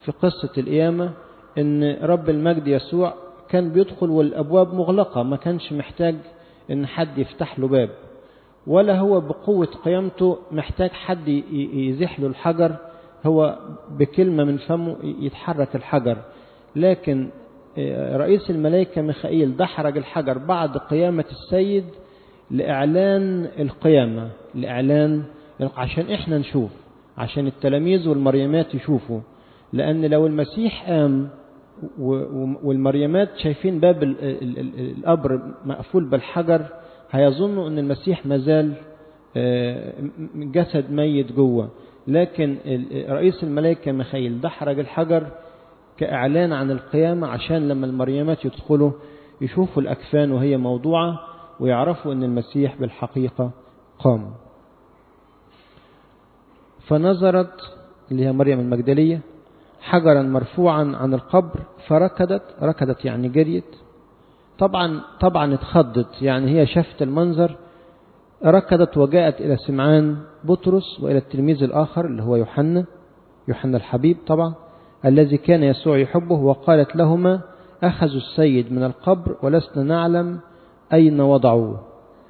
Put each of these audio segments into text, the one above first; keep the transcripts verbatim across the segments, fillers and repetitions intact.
في قصة القيامة ان رب المجد يسوع كان بيدخل والابواب مغلقة، ما كانش محتاج ان حد يفتح له باب، ولا هو بقوة قيامته محتاج حد يزيح له الحجر، هو بكلمة من فمه يتحرك الحجر. لكن رئيس الملائكة ميخائيل دحرج الحجر بعد قيامة السيد لإعلان القيامة، لإعلان عشان إحنا نشوف، عشان التلاميذ والمريمات يشوفوا. لأن لو المسيح قام والمريمات شايفين باب القبر مقفول بالحجر هيظنوا أن المسيح مازال جسد ميت جوه. لكن رئيس الملائكة ميخائيل دحرج الحجر كإعلان عن القيامة، عشان لما المريمات يدخلوا يشوفوا الأكفان وهي موضوعة ويعرفوا أن المسيح بالحقيقة قام. فنظرت اللي هي مريم المجدلية حجرا مرفوعا عن القبر فركضت، ركضت يعني جريت، طبعا طبعا اتخضت، يعني هي شافت المنظر، ركضت وجاءت إلى سمعان بطرس وإلى التلميذ الآخر اللي هو يوحنا، يوحنا الحبيب طبعا الذي كان يسوع يحبه، وقالت لهما أخذوا السيد من القبر ولسنا نعلم أين وضعوه.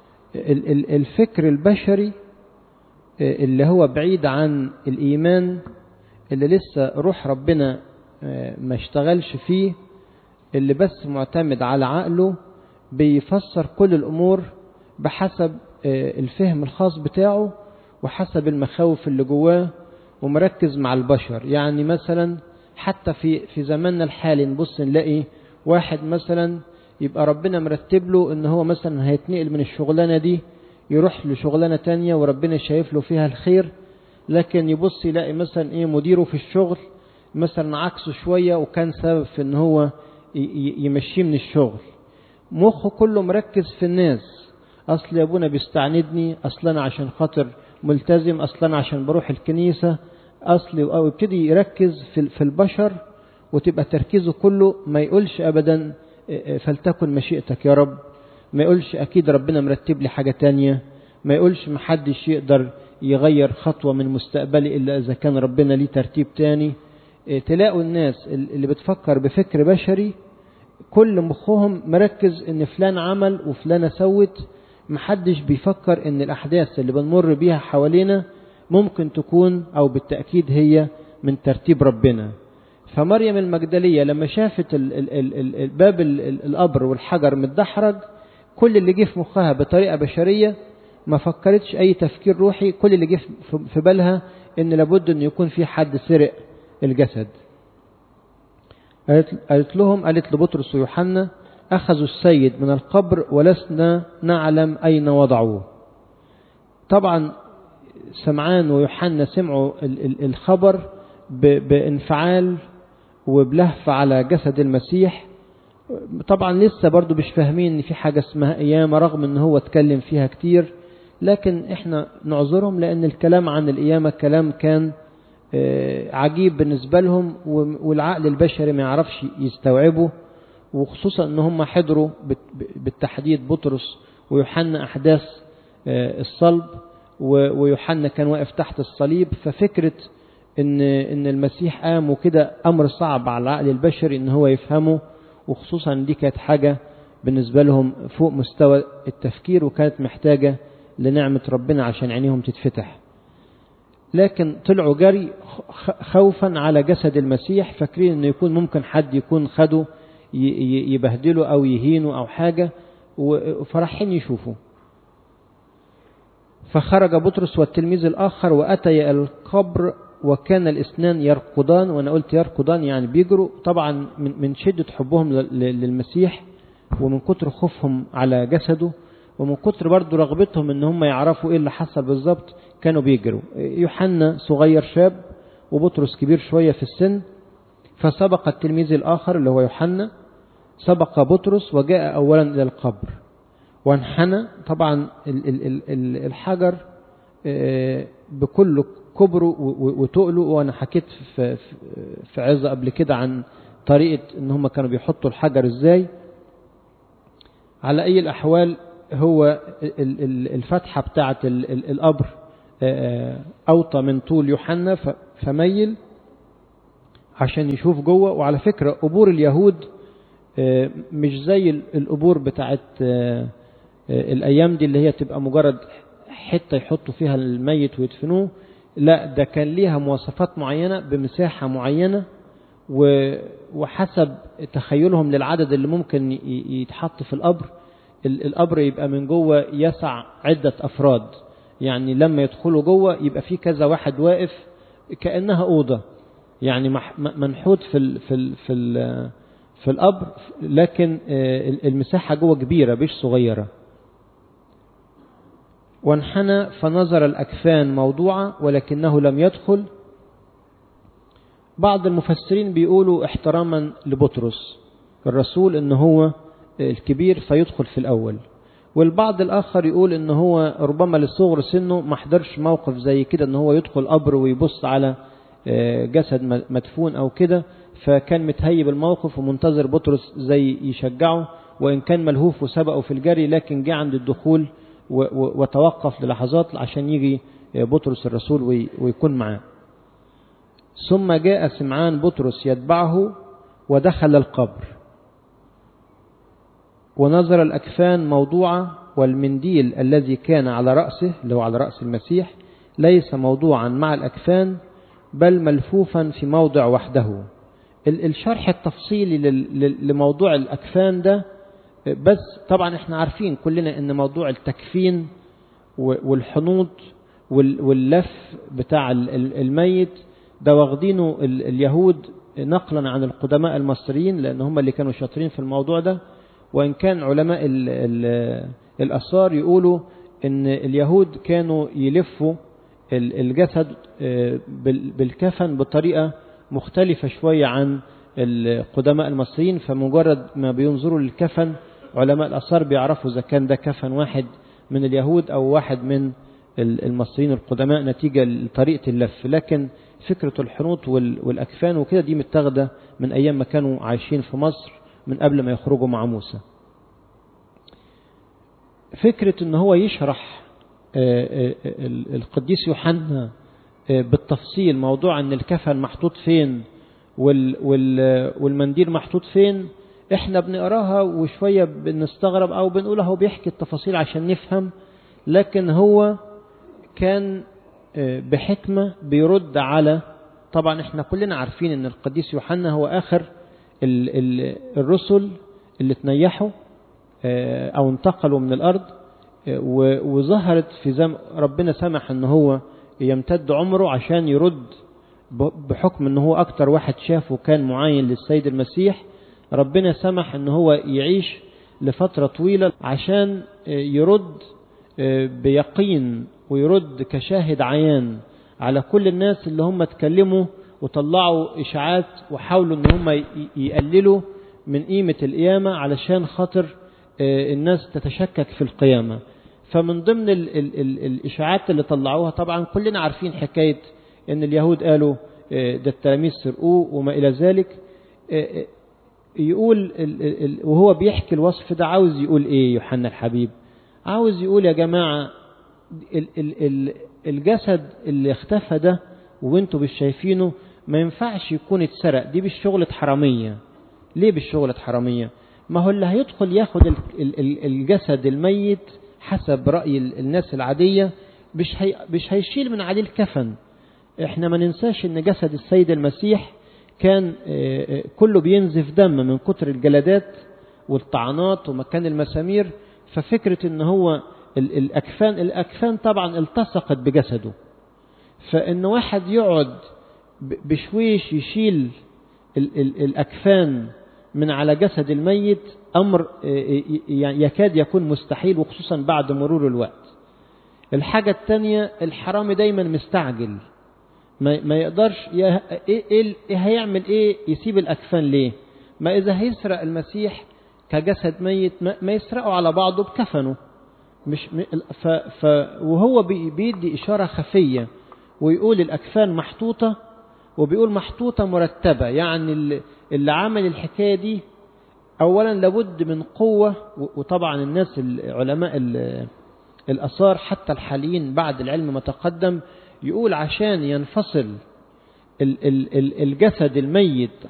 الفكر البشري اللي هو بعيد عن الإيمان، اللي لسه روح ربنا ما اشتغلش فيه، اللي بس معتمد على عقله، بيفسر كل الأمور بحسب الفهم الخاص بتاعه وحسب المخاوف اللي جواه، ومركز مع البشر. يعني مثلا حتى في في زماننا الحالي نبص نلاقي واحد مثلا يبقى ربنا مرتب له ان هو مثلا هيتنقل من الشغلانه دي يروح لشغلانه تانية وربنا شايف له فيها الخير، لكن يبص يلاقي مثلا ايه مديره في الشغل مثلا عكسه شويه وكان سبب في ان هو يمشيه من الشغل. مخه كله مركز في الناس، اصل يا ابونا بيستعندني، اصل انا عشان خاطر ملتزم، اصل انا عشان بروح الكنيسه، اصل، او يبتدي يركز في في البشر، وتبقى تركيزه كله ما يقولش ابدا فلتكن مشيئتك يا رب، ما يقولش اكيد ربنا مرتب لي حاجه تانية، ما يقولش محدش يقدر يغير خطوه من مستقبلي الا اذا كان ربنا ليه ترتيب تاني. تلاقوا الناس اللي بتفكر بفكر بشري كل مخهم مركز ان فلان عمل وفلانة سوت، محدش بيفكر ان الاحداث اللي بنمر بيها حوالينا ممكن تكون او بالتأكيد هي من ترتيب ربنا. فمريم المجدلية لما شافت باب القبر والحجر متدحرج، كل اللي جه في مخها بطريقة بشرية، ما فكرتش اي تفكير روحي، كل اللي جه في بالها ان لابد ان يكون في حد سرق الجسد. قالت لهم، قالت لبطرس ويوحنا أخذوا السيد من القبر ولسنا نعلم أين وضعوه. طبعا سمعان ويوحنا سمعوا الخبر بانفعال وبلهفة على جسد المسيح. طبعا لسه برضو مش فاهمين ان في حاجة اسمها قيامة، رغم ان هو اتكلم فيها كتير، لكن احنا نعذرهم لان الكلام عن القيامة كلام كان عجيب بالنسبة لهم، والعقل البشري ما يعرفش يستوعبه، وخصوصا ان هم حضروا بالتحديد بطرس ويوحنا احداث الصلب، ويوحنا كان واقف تحت الصليب. ففكرة ان ان المسيح قام وكده امر صعب على العقل البشري ان هو يفهمه، وخصوصا دي كانت حاجة بالنسبة لهم فوق مستوى التفكير، وكانت محتاجة لنعمة ربنا عشان عينيهم تتفتح. لكن طلعوا جري خوفا على جسد المسيح، فاكرين انه يكون ممكن حد يكون خده يبهدله او يهينه او حاجة، وفرحين يشوفوا. فخرج بطرس والتلميذ الاخر واتيا القبر وكان الاثنان يرقدان. وانا قلت يرقدان يعني بيجروا، طبعا من شدة حبهم للمسيح ومن كتر خوفهم على جسده ومن كتر برضو رغبتهم ان هم يعرفوا ايه اللي حصل بالظبط كانوا بيجروا. يوحنا صغير شاب وبطرس كبير شوية في السن. فسبق التلميذ الآخر اللي هو يوحنا، سبق بطرس وجاء أولا إلى القبر وانحنى. طبعا الحجر بكل كبره وتقله، وأنا حكيت في عظة قبل كده عن طريقة إن هم كانوا بيحطوا الحجر إزاي. على أي الأحوال هو الفتحة بتاعة القبر أوطى من طول يوحنا، فميل عشان يشوف جوه. وعلى فكرة قبور اليهود مش زي القبور بتاعت الأيام دي اللي هي تبقى مجرد حتة يحطوا فيها الميت ويدفنوه. لا، ده كان ليها مواصفات معينة بمساحة معينة، وحسب تخيلهم للعدد اللي ممكن يتحط في القبر. القبر يبقى من جوه يسع عدة أفراد، يعني لما يدخلوا جوه يبقى في كذا واحد واقف كأنها أوضة، يعني منحوت في ال في ال في ال في القبر، لكن المساحة جوه كبيرة مش صغيرة. وانحنى فنظر الأكفان موضوعة ولكنه لم يدخل. بعض المفسرين بيقولوا احتراما لبطرس الرسول ان هو الكبير فيدخل في الأول، والبعض الآخر يقول ان هو ربما لصغر سنه ما حضرش موقف زي كده ان هو يدخل قبر ويبص على جسد مدفون او كده، فكان متهيب الموقف ومنتظر بطرس زي يشجعه، وإن كان ملهوف وسبقه في الجري لكن جاء عند الدخول وتوقف للحظات عشان يجي بطرس الرسول ويكون معاه. ثم جاء سمعان بطرس يتبعه ودخل القبر ونظر الأكفان موضوعة، والمنديل الذي كان على رأسه اللي هو على رأس المسيح ليس موضوعا مع الأكفان بل ملفوفا في موضع وحده. الشرح التفصيلي لموضوع الأكفان ده، بس طبعا احنا عارفين كلنا ان موضوع التكفين والحنوط واللف بتاع الميت ده واخدينه اليهود نقلا عن القدماء المصريين، لان هم اللي كانوا شاطرين في الموضوع ده. وان كان علماء الآثار يقولوا ان اليهود كانوا يلفوا الجسد بالكفن بطريقة مختلفة شوية عن القدماء المصريين، فمجرد ما بينظروا للكفن علماء الآثار بيعرفوا إذا كان ده كفن واحد من اليهود أو واحد من المصريين القدماء نتيجة لطريقة اللف. لكن فكرة الحنوط والأكفان وكده دي متاخدة من أيام ما كانوا عايشين في مصر من قبل ما يخرجوا مع موسى. فكرة إن هو يشرح القديس يوحنا بالتفصيل موضوع ان الكفن محطوط فين والمنديل محطوط فين، احنا بنقراها وشوية بنستغرب او بنقولها هو بيحكي التفاصيل عشان نفهم، لكن هو كان بحكمة بيرد على، طبعا احنا كلنا عارفين ان القديس يوحنا هو اخر الرسل اللي تنيحوا او انتقلوا من الارض، وظهرت في زم ربنا سمح ان هو يمتد عمره عشان يرد بحكم ان هو اكتر واحد شافه كان معاين للسيد المسيح. ربنا سمح ان هو يعيش لفترة طويلة عشان يرد بيقين ويرد كشاهد عيان على كل الناس اللي هم اتكلموا وطلعوا اشاعات وحاولوا ان هم يقللوا من قيمة القيامة علشان خاطر الناس تتشكك في القيامة. فمن ضمن ال ال ال الإشاعات اللي طلعوها، طبعا كلنا عارفين حكاية ان اليهود قالوا ده التلاميذ سرقوه وما إلى ذلك. يقول وهو بيحكي الوصف ده عاوز يقول ايه يوحنا الحبيب؟ عاوز يقول يا جماعة الجسد اللي اختفى ده وانتوا مش شايفينه ما ينفعش يكون اتسرق، دي بالشغلة حرامية. ليه بالشغلة حرامية؟ ما هو اللي هيدخل ياخد الجسد الميت حسب رأي الناس العادية مش هي مش هيشيل من عليه الكفن. احنا ما ننساش ان جسد السيد المسيح كان كله بينزف دم من كتر الجلدات والطعنات ومكان المسامير. ففكرة ان هو الأكفان الأكفان طبعا التصقت بجسده، فإن واحد يقعد بشويش يشيل الأكفان من على جسد الميت أمر يكاد يكون مستحيل، وخصوصا بعد مرور الوقت. الحاجة التانية، الحرامي دايما مستعجل، ما يقدرش إيه هيعمل إيه يسيب الأكفان ليه؟ ما إذا هيسرق المسيح كجسد ميت ما يسرقه على بعضه بكفنه. مش ف ف وهو بيدي إشارة خفية ويقول الأكفان محطوطة، وبيقول محطوطة مرتبة، يعني اللي عمل الحكاية دي أولا لابد من قوة. وطبعا الناس العلماء الآثار حتى الحاليين بعد العلم ما تقدم يقول عشان ينفصل الجسد الميت